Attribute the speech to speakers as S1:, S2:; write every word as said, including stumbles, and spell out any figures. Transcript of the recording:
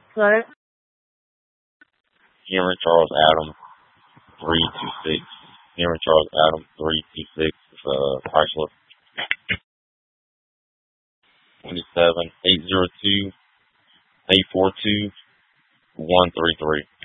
S1: Hello?
S2: Henry Charles Adam, three two six. Henry Charles Adam, three two six. It's uh, Chrysler. twenty-seven eight zero two eight four two one three three.